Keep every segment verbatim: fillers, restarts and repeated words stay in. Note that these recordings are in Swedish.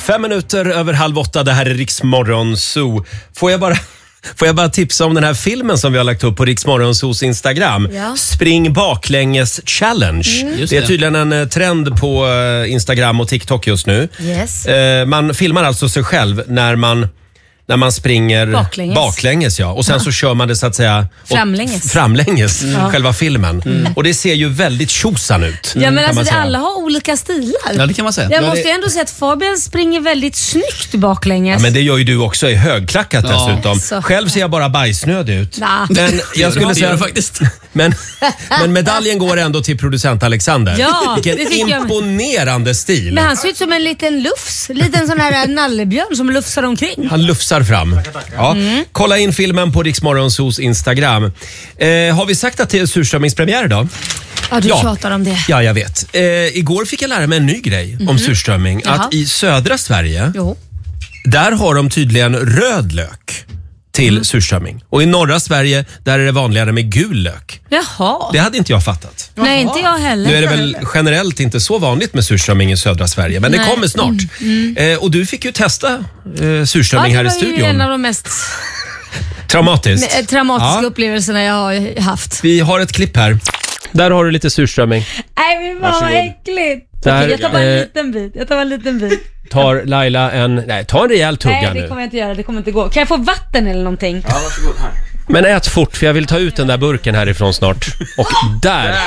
Fem minuter över halv åtta, det här är Rix Morgon Zoo. Får jag bara... Får jag bara tipsa om den här filmen som vi har lagt upp på Rix Morgon Zoos Instagram. Ja. Spring baklänges challenge. Mm. Det är tydligen en trend på Instagram och TikTok just nu. Yes. Man filmar alltså sig själv när man när man springer baklänges, baklänges ja. Och sen ja. så kör man det så att säga framlänges, framlänges mm. själva filmen. Mm. Och det ser ju väldigt tjosan ut. Ja, men alltså det, alla har olika stilar. Ja, det kan man säga. Jag ja, måste det... ju ändå säga att Fabian springer väldigt snyggt baklänges. Ja, men det gör ju du också i högklackat ja. dessutom. Så. Själv ser jag bara bajsnödig ut. Nah. Men jag skulle säga faktiskt. Men, men medaljen går ändå till producent Alexander. Ja, vilken imponerande jag... stil. Men han ser ut som en liten lufs. En liten sån här nallebjörn som lufsar omkring. Han lufsar fram. Ja. Mm. Kolla in filmen på Rix Morgon Zoos Instagram. Eh, har vi sagt att det är surströmmingspremiär idag? Ja, du ja. tjatar om det. Ja, jag vet. Eh, igår fick jag lära mig en ny grej mm. om surströmming. Jaha. Att i södra Sverige, jo. där har de tydligen röd lök till mm. surströmming. Och i norra Sverige, där är det vanligare med gul lök. Jaha. Det hade inte jag fattat. Nej, Jaha. inte jag heller. Nu är det väl generellt inte så vanligt med surströmming i södra Sverige. Men Nej. det kommer snart. Mm. Mm. Eh, och du fick ju testa eh, surströmming ja, här i studion. Det var ju en av de mest... Traumatiskt. Med, traumatiska ja. upplevelserna jag har haft. Vi har ett klipp här. Där har du lite surströmming. Nej, men vad äckligt. Där, Okej, jag tar bara en eh, liten bit. Jag tar bara en liten bit. Tar Laila en... Nej, ta en rejäl tugga nu. Nej, det kommer jag inte göra. Det kommer inte gå. Kan jag få vatten eller någonting? Ja, varsågod här. Men ät fort, för jag vill ta ut den där burken härifrån snart. Och där.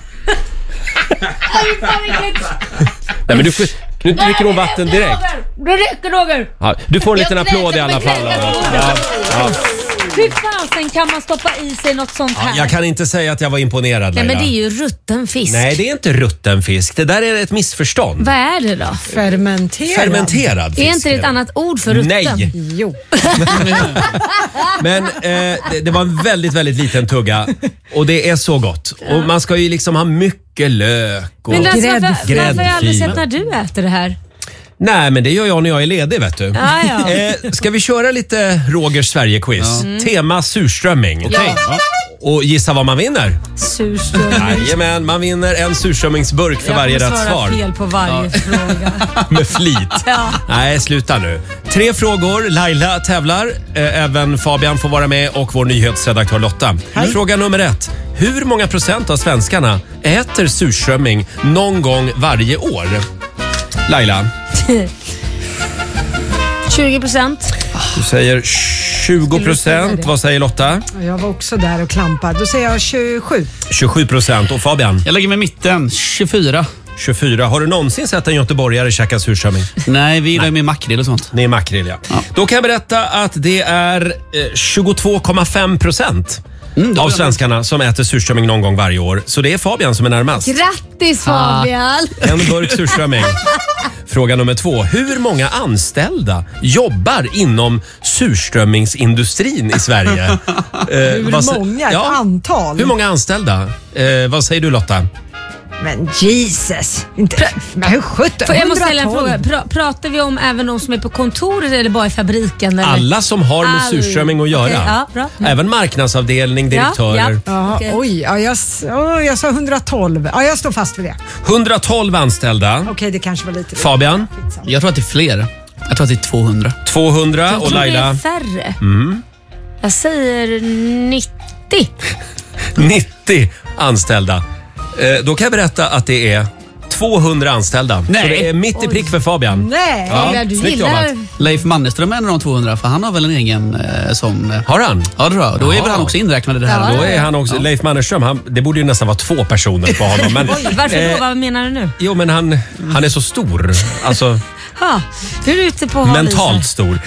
Nej, men du får... Nu dricker hon vatten direkt. Det räcker, Roger. Ja, du får en liten applåd i alla fall. Ja, ja. Hur fasen kan man stoppa i sig något sånt här? Ja, jag kan inte säga att jag var imponerad. Nej, Laila. men det är ju rutten fisk. Nej, det är inte rutten fisk. Det där är ett missförstånd. Vad är det då? Fermenterad. Fermenterad fisk. Är inte det ett annat ord för rutten? Nej. Jo. Men eh, det, det var en väldigt, väldigt liten tugga. Och det är så gott. Och man ska ju liksom ha mycket lök och men alltså, gräddfil. Varför har jag aldrig sett när du äter det här? Nej, men det gör jag när jag är ledig, vet du. Ah, ja. eh, ska vi köra lite Rogers Sverige-quiz? Mm. Tema surströmming. Okay. Ja. Och gissa vad man vinner? Surströmming. Jajamän, man vinner en surströmmingsburk för jag varje rätt svar. Jag fel på varje ja. fråga. Med flit. Ja. Nej, sluta nu. Tre frågor. Laila tävlar. Eh, även Fabian får vara med och vår nyhetsredaktör Lotta. Hej. Fråga nummer ett. Hur många procent av svenskarna äter surströmming någon gång varje år? Laila? tjugo procent. Du säger tjugo procent. Vad säger Lotta? Jag var också där och klampade. Då säger jag tjugosju. tjugosju procent. Och Fabian? Jag lägger mig i mitten. tjugofyra. tjugofyra. Har du någonsin sett en göteborgare käka surströmming? Nej, vi gillar ju med makrill och sånt. Ni är makrill, ja. ja. Då kan jag berätta att det är eh, tjugotvå komma fem procent. Mm, av svenskarna som äter surströmming någon gång varje år. Så det är Fabian som är närmast. Grattis Fabian! Ah. En burk surströmming. Fråga nummer två. Hur många anställda jobbar inom surströmmingsindustrin i Sverige? eh, Hur vad, många? Ett ja, antal? Hur många anställda? Eh, vad säger du, Lotta? Men Jesus! Inte, men hur sjutton? Jag måste ställa en fråga. Pra, pratar vi om även de som är på kontoret eller bara i fabriken? Eller? Alla som har med All... surströmming att göra. Okay, ja, bra. Mm. Även marknadsavdelning, direktörer. Ja, ja. Okay. Oj, ja, jag, oh, jag sa hundratolv. Ja, jag står fast vid det. hundratolv anställda. Okej, okay, det kanske var lite... Fabian? Jag tror att det är fler. Jag tror att det är tvåhundra. tvåhundra. Jag och Laila? Jag tror det är färre. Mm. Jag säger nittio. nittio anställda. Eh, då kan jag berätta att det är tvåhundra anställda. Nej. Så det är mitt i prick för Fabian. Nej. Ja, du snyggt gillar... jobbat. Leif Mannerström är en av de tvåhundra, för han har väl en egen eh, sån... Eh... Har han? Ja, det tror jag. Då är väl han också inräknad i det här. Ja, då är han också, ja. Leif Mannerström, han, det borde ju nästan vara två personer på honom. Men, Oj, varför eh, då? Vad menar du nu? Jo, men han, han är så stor. Alltså... Ha, du är ute på mentalt stor.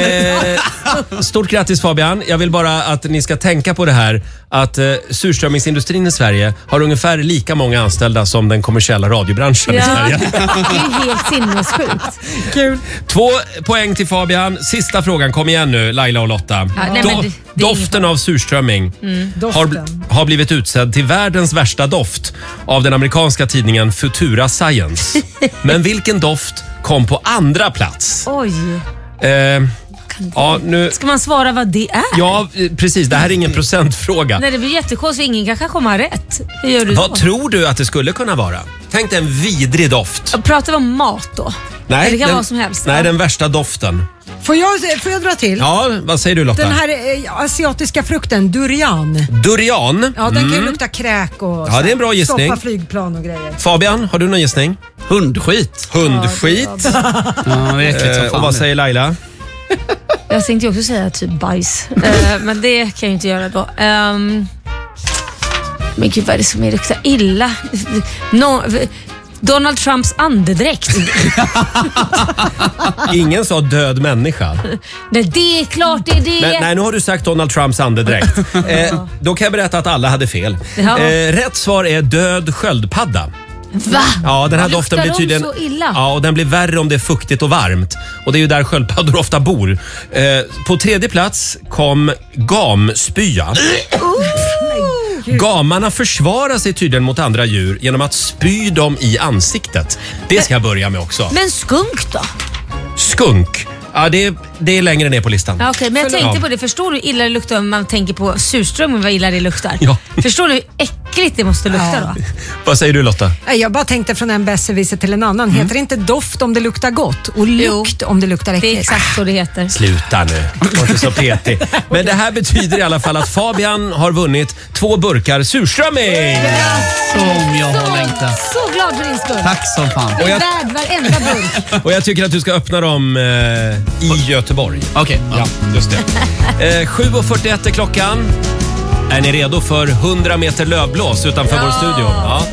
eh, stort grattis Fabian. Jag vill bara att ni ska tänka på det här att eh, surströmmingsindustrin i Sverige har ungefär lika många anställda som den kommersiella radiobranschen ja. i Sverige. Det är helt sinnessjukt. Kul. Två poäng till Fabian. Sista frågan, kom igen nu Laila och Lotta. Ja, nej, Do- det, det doften av surströmming mm. har, har blivit utsedd till världens värsta doft av den amerikanska tidningen Futura Science. Men vilken doft kom på andra plats? Oj. Eh, ja, nu... Ska man svara vad det är? Ja, precis. Det här är ingen procentfråga. Nej, det blir jättekonstigt. Ingen kanske kommer rätt. Hur gör du Vad då? tror du att det skulle kunna vara? Tänk dig en vidrig doft. Pratar vi om mat då? Nej, det kan den, vara som helst. Nej, ja. den värsta doften. Får jag, får jag dra till? Ja, vad säger du Lotta? Den här eh, asiatiska frukten, durian. Durian. Ja, den kan ju lukta kräk och Ja, det är en bra gissning. stoppa flygplan och grejer. Fabian, har du någon gissning? Hundskit. Hundskit. Ja, det är äckligt som Eh, fan. och vad säger Laila? Jag tänkte ju också säga typ bajs. Eh, men det kan jag ju inte göra då. Um, men gud, vad är det som är luktar illa? No, Donald Trumps andedräkt. Ingen sa död människa. Nej, det är klart det är det. Men, nej, nu har du sagt Donald Trumps andedräkt. Eh, då kan jag berätta att alla hade fel. Ja. Eh, rätt svar är död sköldpadda. Va? Ja, den här Luktar doften blir de tydligen... så illa? Ja, och den blir värre om det är fuktigt och varmt. Och det är ju där sköldpaddor ofta bor. Eh, på tredje plats kom gamspya. Gamarna försvarar sig tydligen mot andra djur genom att spy dem i ansiktet. Det ska jag börja med också. Men skunk då? Skunk. Ja, det är, det är längre ner på listan. Ja, okej, men jag tänkte Ja. på det. Förstår du hur illa det luktar om man tänker på surströmming, vad illa det luktar? Ja. Förstår du hur äckligt det måste lukta Ja. då? Vad säger du Lotta? Nej, jag bara tänkte från en besserwisser till en annan. Heter det inte doft om det luktar gott och lukt om det luktar Det är äckligt? exakt så det heter. Sluta nu, var inte så petig. Men det här betyder i alla fall att Fabian har vunnit två burkar surströmming. Som jag har längtat. Så glad för din skull. Tack som fan. Du är jag- värd varenda burk. Och jag tycker att du ska öppna dem eh, i Göteborg. Okej. Ja, just det. Eh, sju och fyrtioett är klockan. Är ni redo för hundra meter lövblås utanför Ja. vår studio? Ja.